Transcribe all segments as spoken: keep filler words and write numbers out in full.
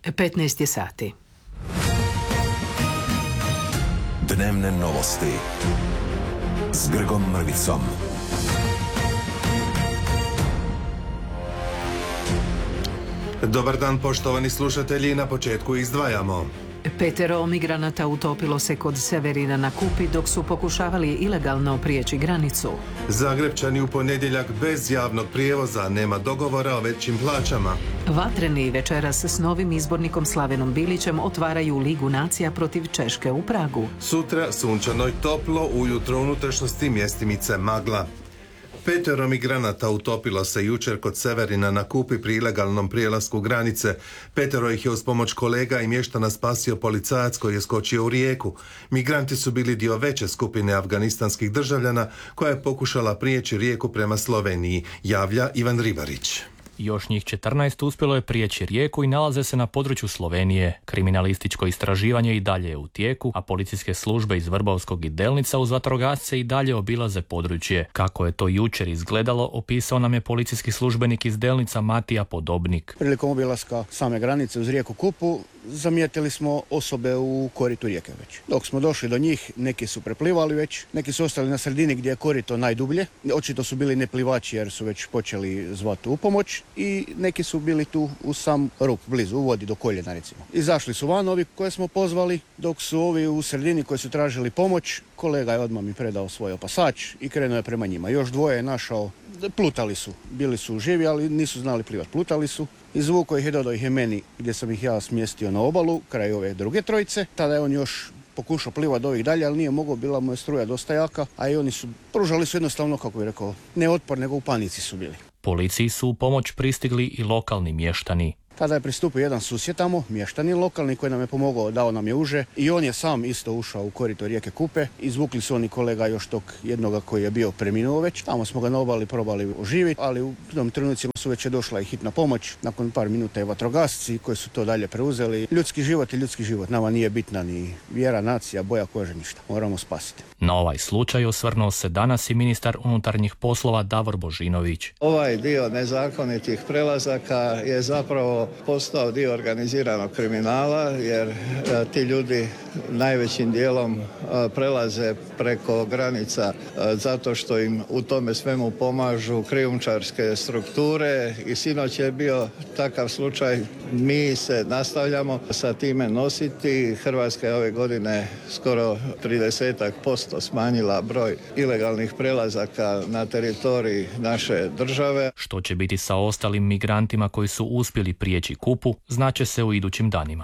petnaest je sati. Dnevne novosti s Grgom Mrvicom. Dobar dan, poštovani slušatelji, na početku izdvajamo. Petero migranata utopilo se kod Severina na Kupi dok su pokušavali ilegalno prijeći granicu. Zagrebčani u ponedjeljak bez javnog prijevoza, nema dogovora o većim plaćama. Vatreni večeras s novim izbornikom Slavenom Bilićem otvaraju Ligu nacija protiv Češke u Pragu. Sutra sunčano i toplo, ujutro u unutrašnjosti mjestimice magla. Petero migranata utopilo se jučer kod Severina na Kupi pri ilegalnom prijelasku granice. Petero ih je uz pomoć kolega i mještana spasio policajac koji je skočio u rijeku. Migranti su bili dio veće skupine afganistanskih državljana koja je pokušala prijeći rijeku prema Sloveniji, javlja Ivan Ribarić. Još njih četrnaest uspjelo je prijeći rijeku i nalaze se na području Slovenije. Kriminalističko istraživanje i dalje je u tijeku, a policijske službe iz Vrbovskog i Delnica uz vatrogasce i dalje obilaze područje. Kako je to jučer izgledalo, opisao nam je policijski službenik iz Delnica Matija Podobnik. Prilikom obilaska same granice uz rijeku Kupu zamijetili smo osobe u koritu rijeke već. Dok smo došli do njih, neki su preplivali već, neki su ostali na sredini gdje je korito najdublje. Očito su bili neplivači jer su već počeli zvati u pomoć i neki su bili tu u sam rub, blizu, u vodi do koljena recimo. Izašli su van ovi koje smo pozvali, dok su ovi u sredini koji su tražili pomoć, kolega je odmah mi predao svoj opasač i krenuo je prema njima. Još dvoje je našao, plutali su, bili su živi, ali nisu znali plivati, plutali su. Izvukao ih je, dodao ih je meni gdje sam ih ja smjestio na obalu, kraj ove druge trojice. Tada je on još pokušao plivati do ovih dalje, ali nije mogao, bila mu je struja dosta jaka, a i oni su pružali su jednostavno, kako bih rekao, ne otpor, nego u panici su bili. Policiji su u pomoć pristigli i lokalni mještani. Tada je pristupio jedan susjed tamo, mještani lokalni, koji nam je pomogao, dao nam je uže i on je sam isto ušao u korito rijeke Kupe. Izvukli su oni kolega još tog jednoga koji je bio preminuo već. Tamo smo ga na obali probali oživiti, ali u tom trenucima su već je došla i hitna pomoć. Nakon par minuta je vatrogasci koji su to dalje preuzeli. Ljudski život je ljudski život. Nama nije bitna ni vjera, nacija, boja kože, ništa. Moramo spasiti. Na ovaj slučaj osvrnuo se danas i ministar unutarnjih poslova Davor Božinović. Ovaj dio nezakonitih prelazaka je zapravo postao dio organiziranog kriminala jer a, ti ljudi najvećim dijelom a, prelaze preko granica a, zato što im u tome svemu pomažu krijumčarske strukture i sinoć je bio takav slučaj. Mi se nastavljamo sa time nositi. Hrvatska je ove godine skoro trideset posto smanjila broj ilegalnih prelazaka na teritoriji naše države. Što će biti sa ostalim migrantima koji su uspjeli prijeći Kupu, znaće se u idućim danima.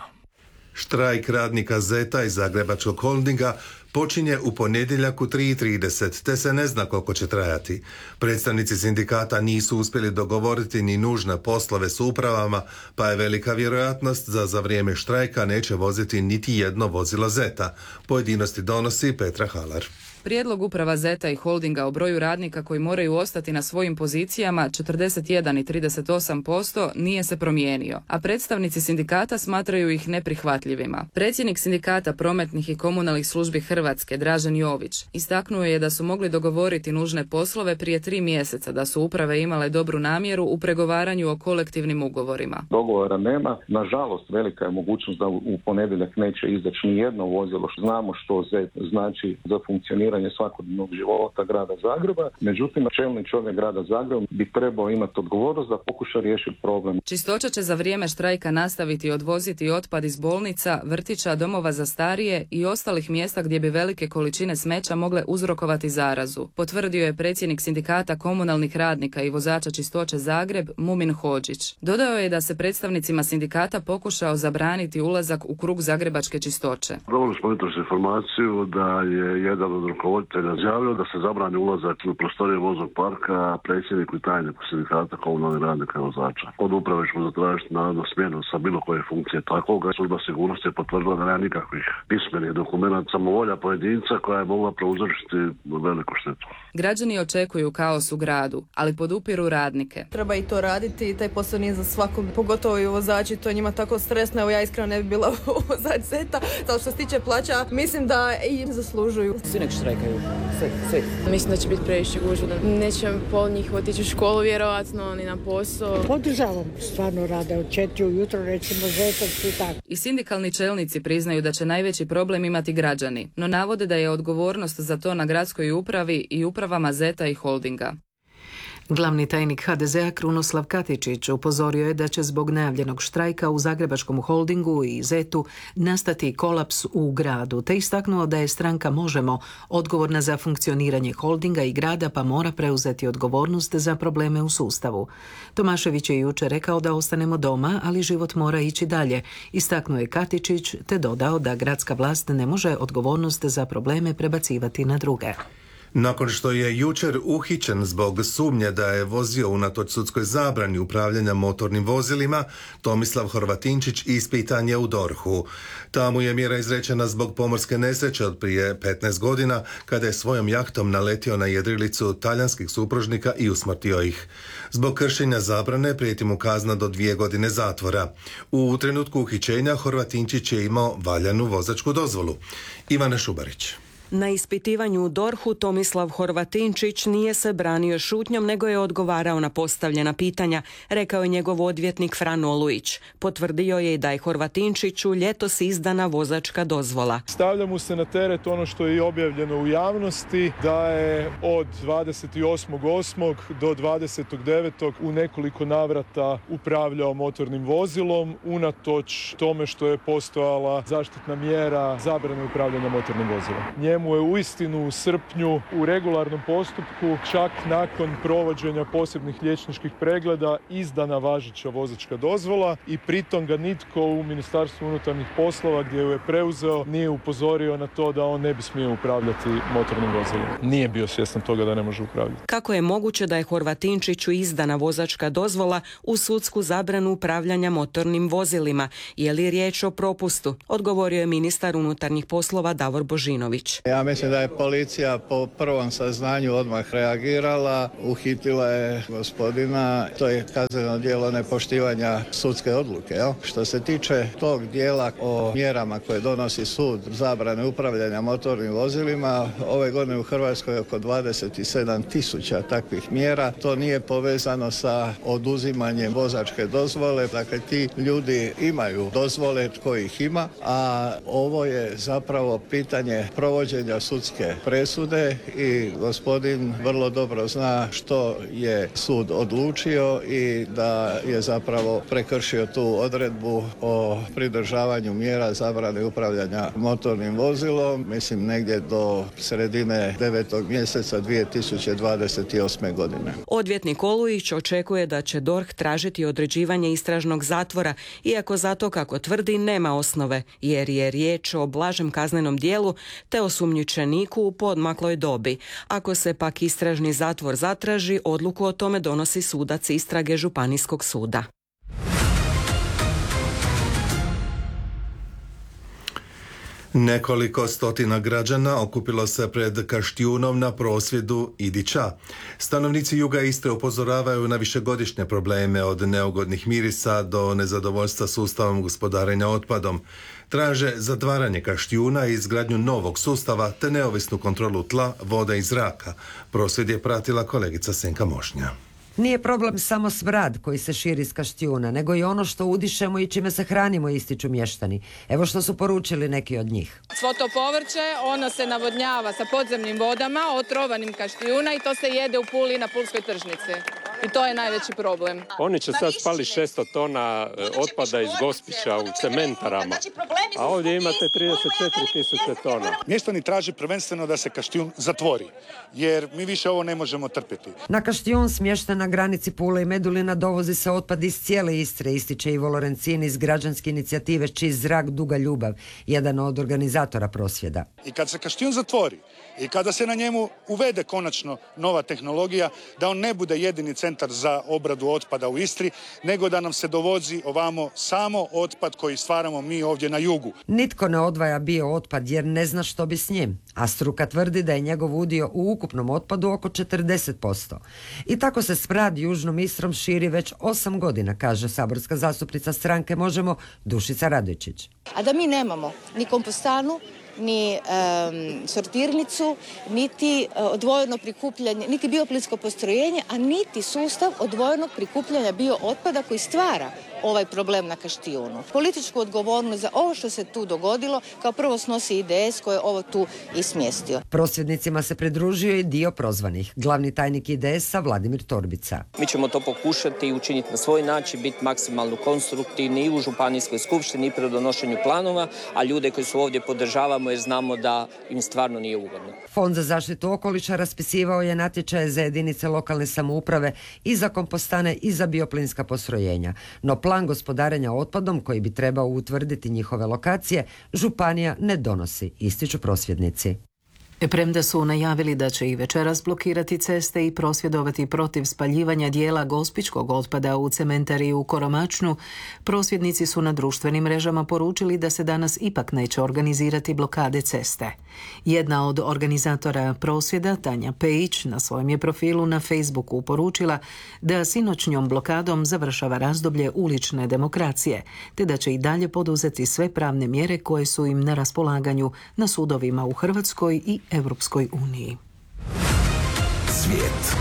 Štrajk radnika Zeta iz Zagrebačkog holdinga počinje u ponedjeljak u tri i trideset, te se ne zna koliko će trajati. Predstavnici sindikata nisu uspjeli dogovoriti ni nužne poslove s upravama, pa je velika vjerojatnost da za vrijeme štrajka neće voziti niti jedno vozilo Zeta. Pojedinosti donosi Petra Halar. Prijedlog uprava Zeta i holdinga o broju radnika koji moraju ostati na svojim pozicijama četrdeset jedan i trideset osam posto nije se promijenio, a predstavnici sindikata smatraju ih neprihvatljivima. Predsjednik sindikata prometnih i komunalnih službi Hrvatske, Dražen Jović, istaknuo je da su mogli dogovoriti nužne poslove prije tri mjeseca, da su uprave imale dobru namjeru u pregovaranju o kolektivnim ugovorima. Dogovora nema. Nažalost, velika je mogućnost da u ponedjeljak neće izaći ni jedno vozilo. Znamo što Zet znači za funkcioniranje svakodnevnog života grada Zagreba. Međutim, čelni čovjek grada Zagreba bi trebao imati odgovornost da pokuša riješiti problem. Čistoća će za vrijeme štrajka nastaviti odvoziti otpad iz bolnica, vrtića, domova za starije i ostalih mjesta gdje bi velike količine smeća mogle uzrokovati zarazu, potvrdio je predsjednik sindikata komunalnih radnika i vozača čistoće Zagreb, Mumin Hodžić. Dodao je da se predstavnicima sindikata pokušao zabraniti ulazak u krug zagrebačke čistoće. Dobili smo jutros informaciju da je jedan od rukovoditelja izjavio da se zabrani ulazak u prostorije voznog parka predsjedniku i tajniku sindikata komunalnih radnika i vozača. Od uprave ćemo zatražiti naravno smjenu sa bilo koje funkcije takoga. Služba sigurnosti je potvrdila da nema nikakvih pismenih dokumenata, samovolja pojedinca koja je mogla prouzročiti veliku štetu. Građani očekuju kaos u gradu, ali podupiru radnike. Treba i to raditi, taj posao nije za svakog, pogotovo i vozači, to je njima tako stresno. Evo ja iskreno ne bi bila vozač Zeta, zato što se tiče plaća, mislim da i zaslužuju. Svi nek štrajkaju. Sve, sve. Mislim da će biti previše gužve, da neće pol njih otići u školu vjerovatno, ni na posao. Podržavam, stvarno rade od četiri ujutro, recimo Zetac i tako. I sindikalni čelnici priznaju da će najveći problem imati građani, no navode da je odgovornost za to na gradskoj upravi i upravama Zeta i Holdinga. Glavni tajnik ha de zea Krunoslav Katičić upozorio je da će zbog najavljenog štrajka u Zagrebačkom Holdingu i Zetu nastati kolaps u gradu, te istaknuo da je stranka Možemo odgovorna za funkcioniranje Holdinga i grada, pa mora preuzeti odgovornost za probleme u sustavu. Tomašević je jučer rekao da ostanemo doma, ali život mora ići dalje, istaknuo je Katičić, te dodao da gradska vlast ne može odgovornost za probleme prebacivati na druge. Nakon što je jučer uhićen zbog sumnje da je vozio unatoč sudskoj zabrani upravljanja motornim vozilima, Tomislav Horvatinčić ispitan je u dorhu. Tamo je mjera izrečena zbog pomorske nesreće od prije petnaest godina, kada je svojom jahtom naletio na jedrilicu talijanskih supružnika i usmrtio ih. Zbog kršenja zabrane prijeti mu kazna do dvije godine zatvora. U trenutku uhićenja Horvatinčić je imao valjanu vozačku dozvolu. Ivana Šubarić. Na ispitivanju u dorhu Tomislav Horvatinčić nije se branio šutnjom, nego je odgovarao na postavljena pitanja, rekao je njegov odvjetnik Fran Olujić. Potvrdio je i da je Horvatinčiću ljetos izdana vozačka dozvola. Stavlja mu se na teret ono što je i objavljeno u javnosti, da je od dvadeset osmog osmog do dvadesetog devetog u nekoliko navrata upravljao motornim vozilom, unatoč tome što je postojala zaštitna mjera zabrane upravljanja motornim vozilom. Njemu je uistinu u srpnju u regularnom postupku, čak nakon provođenja posebnih liječničkih pregleda, izdana važeća vozačka dozvola i pritom ga nitko u Ministarstvu unutarnjih poslova, gdje ju je preuzeo, nije upozorio na to da on ne bi smio upravljati motornim vozilom. Nije bio svjestan toga da ne može upravljati. Kako je moguće da je Horvatinčiću izdana vozačka dozvola u sudsku zabranu upravljanja motornim vozilima? Je li riječ o propustu? Odgovorio je ministar unutarnjih poslova Davor Božinović. Ja mislim da je policija po prvom saznanju odmah reagirala, uhitila je gospodina, to je kazneno djelo nepoštivanja sudske odluke. Jel? Što se tiče tog dijela o mjerama koje donosi sud zabrane upravljanja motornim vozilima, ove godine u Hrvatskoj je oko dvadeset sedam tisuća takvih mjera. To nije povezano sa oduzimanjem vozačke dozvole, dakle ti ljudi imaju dozvole tko ih ima, a ovo je zapravo pitanje provođenja sudske presude i gospodin vrlo dobro zna što je sud odlučio i da je zapravo prekršio tu odredbu o pridržavanju mjera zabrane upravljanja motornim vozilom, mislim negdje do sredine devetog mjeseca dvije tisuće dvadeset osme. godine. Odvjetnik Olujić očekuje da će D O R H tražiti određivanje istražnog zatvora, iako za to, kako tvrdi, nema osnove, jer je riječ o blažem kaznenom dijelu te osumnjičeniku u poodmakloj dobi. Ako se pak istražni zatvor zatraži, odluku o tome donosi sudac istrage Županijskog suda. Nekoliko stotina građana okupilo se pred Kaštjunom na prosvjedu Idi ća. Stanovnici juga Istre upozoravaju na višegodišnje probleme od neugodnih mirisa do nezadovoljstva sustavom gospodarenja otpadom. Traže zatvaranje Kaštjuna i izgradnju novog sustava te neovisnu kontrolu tla, vode i zraka. Prosvjed je pratila kolegica Senka Mošnja. Nije problem samo smrad koji se širi iz Kaštjuna, nego i ono što udišemo i čime se hranimo, ističu mještani. Evo što su poručili neki od njih. Svo to povrće, ono se navodnjava sa podzemnim vodama, otrovanim Kaštjuna, i to se jede u Puli na pulskoj tržnici. I to je najveći problem. Oni će sad spali šesto tona otpada iz Gospića u cementarama, a ovdje imate trideset četiri tisuće tona. Mještani traže prvenstveno da se Kaštjun zatvori, jer mi više ovo ne možemo trpjeti. Na Kaštjun, smješten na granici Pule i Medulina, dovozi se otpad iz cijele Istre, ističe Ivo Lorencin iz građanske inicijative Čist zrak, duga ljubav, jedan od organizatora prosvjeda. I kad se Kaštjun zatvori i kada se na njemu uvede konačno nova tehnologija, da on ne bude jedini centar za obradu otpada u Istri, nego da nam se dovozi ovamo samo otpad koji stvaramo mi ovdje na jugu. Nitko ne odvaja bio otpad jer ne zna što bi s njim, a struka tvrdi da je njegov udio u ukupnom otpadu oko četrdeset posto. I tako se smrad južnom Istrom širi već osam godina, kaže saborska zastupnica stranke Možemo Dušica Radojčić. A da mi nemamo ni kompostanu, ni um, sortirnicu, niti uh, odvojeno prikupljanje, niti bioplinsko postrojenje, a niti sustav odvojenog prikupljanja biootpada koji stvara ovaj problem na Kaštijunu. Političku odgovornost za ovo što se tu dogodilo kao prvo snosi I D S koji je ovo tu i smjestio. Prosvjednicima se pridružio i dio prozvanih. Glavni tajnik I D S-a Vladimir Torbica. Mi ćemo to pokušati i učiniti na svoj način, biti maksimalno konstruktivni i u županijskoj skupštini i pri donošenju planova, a ljude koji su ovdje podržavamo jer znamo da im stvarno nije ugodno. Fond za zaštitu okoliša raspisivao je natječaje za jedinice lokalne samouprave i za kompostane i za bioplinska postrojenja. No plan gospodarenja otpadom koji bi trebao utvrditi njihove lokacije, županija ne donosi, ističu prosvjednici. Premda su najavili da će i večeras blokirati ceste i prosvjedovati protiv spaljivanja dijela gospićkog otpada u cementariji u Koromačnu, prosvjednici su na društvenim mrežama poručili da se danas ipak neće organizirati blokade ceste. Jedna od organizatora prosvjeda, Tanja Pejić, na svojem je profilu na Facebooku poručila da sinoćnjom blokadom završava razdoblje ulične demokracije, te da će i dalje poduzeti sve pravne mjere koje su im na raspolaganju na sudovima u Hrvatskoj i Europskoj uniji. Svijet.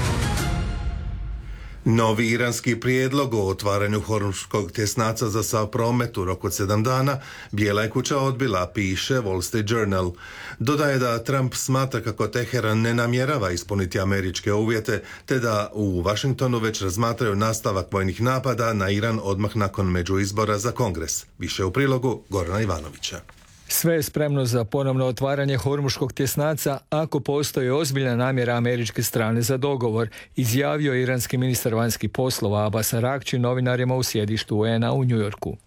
Novi iranski prijedlog o otvaranju hormuškog tjesnaca za sav promet u roku od sedam dana Bijela je kuća odbila, piše Wall Street Journal. Dodaje da Trump smatra kako Teheran ne namjerava ispuniti američke uvjete, te da u Washingtonu već razmatraju nastavak vojnih napada na Iran odmah nakon međuizbora za Kongres. Više u prilogu Gorana Ivanovića. Sve je spremno za ponovno otvaranje hormuškog tjesnaca ako postoji ozbiljna namjera američke strane za dogovor, izjavio iranski ministar vanjskih poslova Abbas Araghchi novinarima u sjedištu U N A u New Yorku.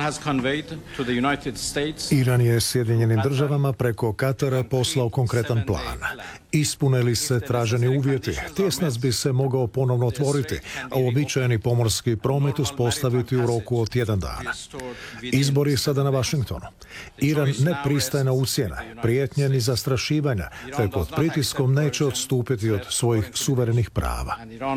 Iran je Sjedinjenim državama preko Katara poslao konkretan plan. Ispune li se traženi uvjeti, tjesnac bi se mogao ponovno otvoriti, a uobičajeni pomorski promet uspostaviti u roku od tjedan dana. Izbor je sada na Washingtonu. Iran ne pristaje na ucjene, prijetnje ni zastrašivanja, te pod pritiskom neće odstupiti od svojih suverenih prava.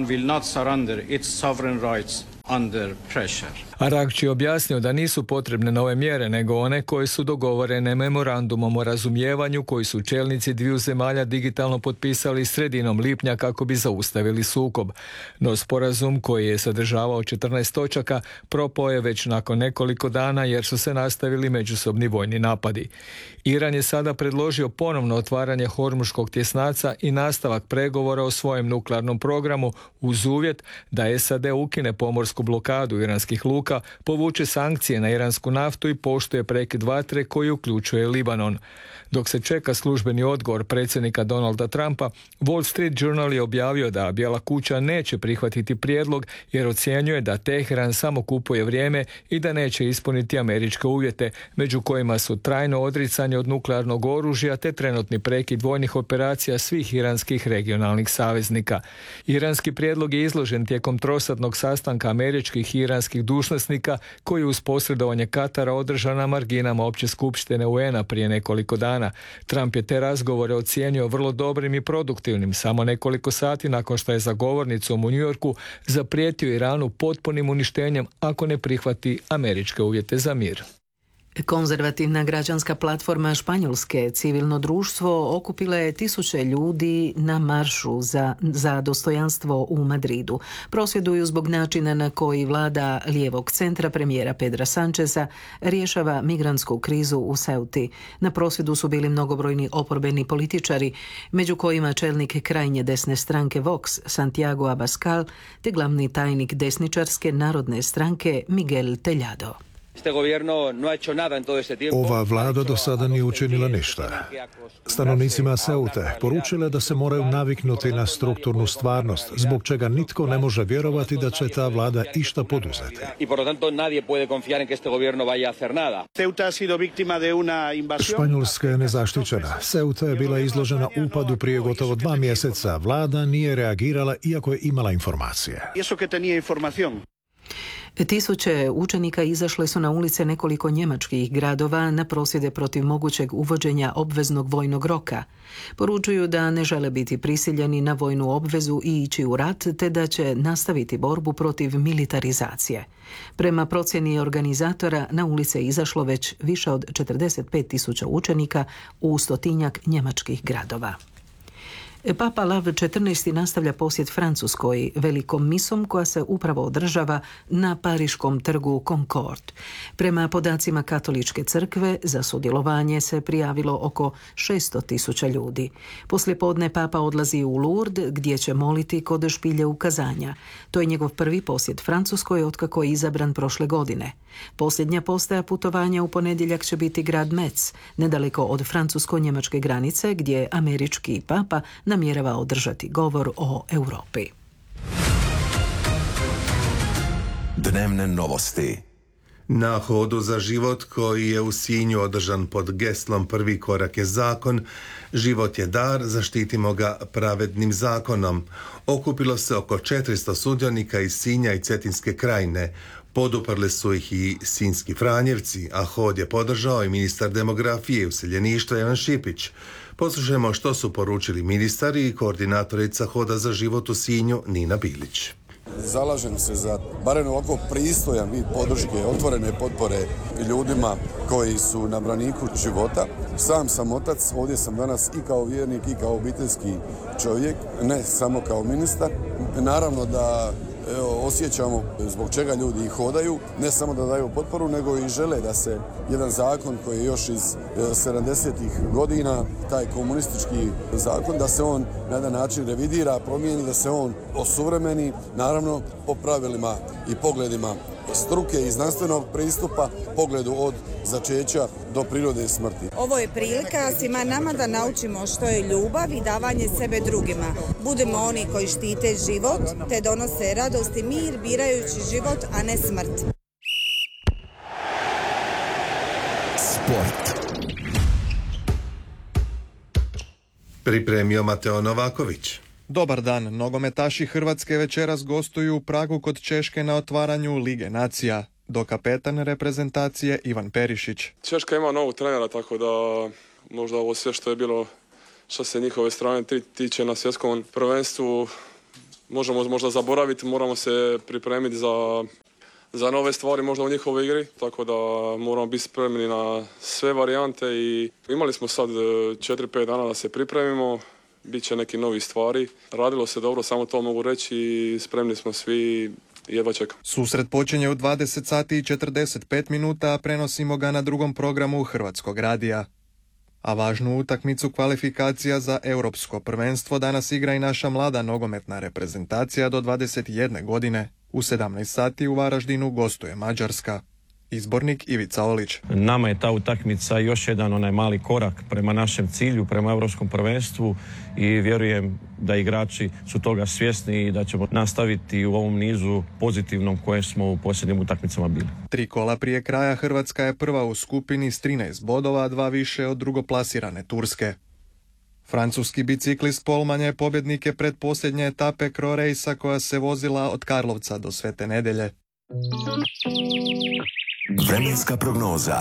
Araghchi je objasnio da nisu potrebne nove mjere, nego one koje su dogovorene memorandumom o razumijevanju koji su čelnici dviju zemalja digitalno potpisali sredinom lipnja kako bi zaustavili sukob. No sporazum, koji je sadržavao četrnaest točaka, propao je već nakon nekoliko dana jer su se nastavili međusobni vojni napadi. Iran je sada predložio ponovno otvaranje hormuškog tjesnaca i nastavak pregovora o svojem nuklearnom programu uz uvjet da S A D ukine pomorsku blokadu iranskih luka, povuče sankcije na iransku naftu i poštuje prekid vatre koji uključuje Libanon. Dok se čeka službeni odgovor predsjednika Donalda Trumpa, Wall Street Journal je objavio da Bijela kuća neće prihvatiti prijedlog jer ocjenjuje da Teheran samo kupuje vrijeme i da neće ispuniti američke uvjete, među kojima su trajno odricanje od nuklearnog oružja te trenutni prekid vojnih operacija svih iranskih regionalnih saveznika. Iranski prijedlog je izložen tijekom trosatnog sastanka američkih i iranskih dužnosnika koji uz posredovanje Katara održan na marginama opće skupštine U N A prije nekoliko dana. Trump je te razgovore ocijenio vrlo dobrim i produktivnim samo nekoliko sati nakon što je za govornicom u New Yorku zaprijetio Iranu potpunim uništenjem ako ne prihvati američke uvjete za mir. Konzervativna građanska platforma Španjolske civilno društvo okupila je tisuće ljudi na maršu za, za dostojanstvo u Madridu. Prosvjeduju zbog načina na koji vlada lijevog centra premijera Pedra Sancheza rješava migrantsku krizu u Ceuti. Na prosvjedu su bili mnogobrojni oporbeni političari, među kojima čelnik krajnje desne stranke Vox Santiago Abascal te glavni tajnik desničarske narodne stranke Miguel Tellado. Ova vlada do sada nije učinila ništa. Stanovnicima Ceute poručila da se moraju naviknuti na strukturnu stvarnost, zbog čega nitko ne može vjerovati da će ta vlada išta poduzeti. Španjolska je nezaštićena. Ceuta je bila izložena upadu prije gotovo dva mjeseca. Vlada nije reagirala iako je imala informacije. Tisuće učenika izašle su na ulice nekoliko njemačkih gradova na prosvjede protiv mogućeg uvođenja obveznog vojnog roka. Poručuju da ne žele biti prisiljeni na vojnu obvezu i ići u rat, te da će nastaviti borbu protiv militarizacije. Prema procjeni organizatora, na ulice je izašlo već više od četrdeset pet tisuća učenika u stotinjak njemačkih gradova. Papa Lav četrnaesti nastavlja posjet Francuskoj velikom misom koja se upravo održava na pariškom trgu Concorde. Prema podacima Katoličke crkve za sudjelovanje se prijavilo oko šesto tisuća ljudi. Poslijepodne Papa odlazi u Lourdes gdje će moliti kod špilje ukazanja. To je njegov prvi posjet Francuskoj otkako je izabran prošle godine. Posljednja postaja putovanja u ponedjeljak će biti grad Metz, nedaleko od francusko-njemačke granice gdje američki papa namjerava održati govor o Europi. Dnevne novosti. Na hodu za život koji je u Sinju održan pod geslom Prvi korak je zakon, život je dar, zaštitimo ga pravednim zakonom. Okupilo se oko četiristo sudionika iz Sinja i Cetinske krajine. Poduprli su ih i sinjski Franjevci, a hod je podržao i ministar demografije i useljeništva Ivan Šipić. Poslušajmo što su poručili ministari i koordinatorica hoda za život u Sinju Nina Bilić. Zalažem se za barem ovako pristojan vid podrške, otvorene potpore ljudima koji su na braniku života. Sam sam otac, ovdje sam danas i kao vjernik i kao obiteljski čovjek, ne samo kao ministar. Naravno da evo, osjećamo zbog čega ljudi hodaju, ne samo da daju potporu, nego i žele da se jedan zakon koji je još iz sedamdesetih godina, taj komunistički zakon, da se on na jedan način revidira, promijeni, da se on osuvremeni, naravno po pravilima i pogledima struke i znanstvenog pristupa, pogledu od začeća do prirode i smrti. Ovo je prilika svima nama da naučimo što je ljubav i davanje sebe drugima. Budemo oni koji štite život te donose radost i mir birajući život, a ne smrt. Sport. Pripremio Mateo Novaković. Dobar dan, nogometaši Hrvatske večeras gostuju u Pragu kod Češke na otvaranju Lige nacija. Do kapetan reprezentacije Ivan Perišić. Češka ima novog trenera, tako da možda ovo sve što je bilo što se njihove strane tiče na svjetskom prvenstvu možemo možda zaboraviti, moramo se pripremiti za, za nove stvari možda u njihovoj igri, tako da moramo biti spremni na sve varijante i imali smo sad četiri pet dana da se pripremimo. Biće neki novi stvari. Radilo se dobro, samo to mogu reći i spremni smo svi, jedva čekam. Susret počinje u dvadeset sati i četrdeset pet minuta, a prenosimo ga na drugom programu Hrvatskog radija. A važnu utakmicu kvalifikacija za europsko prvenstvo danas igra i naša mlada nogometna reprezentacija do dvadeset jedne godine. U sedamnaest sati u Varaždinu gostuje Mađarska. Izbornik Ivica Olić. Nama je ta utakmica još jedan onaj mali korak prema našem cilju, prema europskom prvenstvu i vjerujem da igrači su toga svjesni i da ćemo nastaviti u ovom nizu pozitivnom koje smo u posljednjim utakmicama bili. Tri kola prije kraja Hrvatska je prva u skupini s trinaest bodova, dva više od drugoplasirane Turske. Francuski biciklist Polman je pobjednike pred posljednje etape Cro Racea koja se vozila od Karlovca do Svete Nedelje. Vremenska prognoza.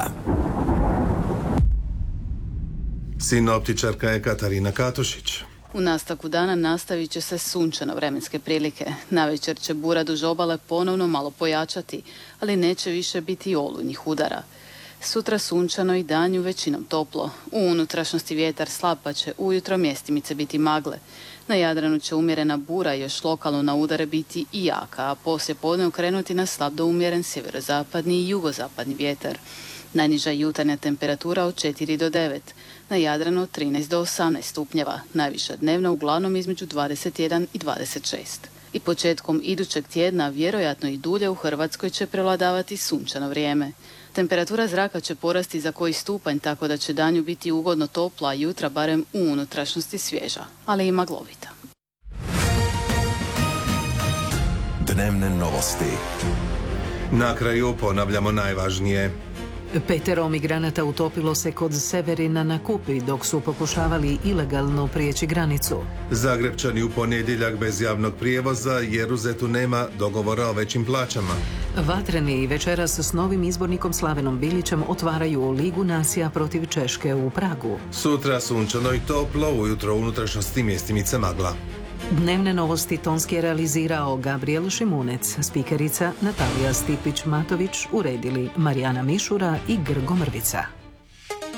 Sinoptičarka je Katarina Katušić. U nastavku dana nastavit će se sunčano vremenske prilike. Navečer će bura duž obale ponovno malo pojačati, ali neće više biti olujnih udara. Sutra sunčano i danju većinom toplo. U unutrašnjosti vjetar slab pa će ujutro mjestimice biti magle. Na Jadranu će umjerena bura još lokalno na udare biti i jaka, a poslije podne okrenuti na slab do umjeren sjeverozapadni i jugozapadni vjetar. Najniža jutarnja temperatura od četiri do devet, na Jadranu od trinaest do osamnaest stupnjeva, najviša dnevna uglavnom između dvadeset jedan i dvadeset šest. I početkom idućeg tjedna, vjerojatno i dulje u Hrvatskoj će prevladavati sunčano vrijeme. Temperatura zraka će porasti za koji stupanj, tako da će danju biti ugodno topla, a jutra barem u unutrašnjosti svježa, ali i maglovita. Dnevne novosti. Na kraju ponavljamo najvažnije. Petero migranata utopilo se kod Severina na Kupi dok su pokušavali ilegalno prijeći granicu. Zagrebčani u ponedjeljak bez javnog prijevoza jer u Zetu nema dogovora o većim plaćama. Vatreni večeras s novim izbornikom Slavenom Bilićem otvaraju Ligu nacija protiv Češke u Pragu. Sutra sunčano i toplo, ujutro u unutrašnjosti mjestimice magla. Dnevne novosti tonski je realizirao Gabriel Šimunec, spikerica Natalija Stipić-Matović, uredili Marijana Mišura i Grgo Mrvica.